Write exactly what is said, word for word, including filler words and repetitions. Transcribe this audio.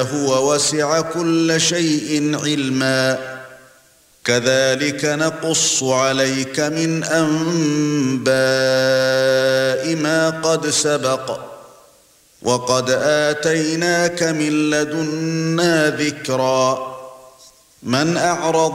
هو وسع كل شيء علما كذلك نقص عليك من أنباء ما قد سبق وقد آتيناك من لدنا ذكرا من أعرض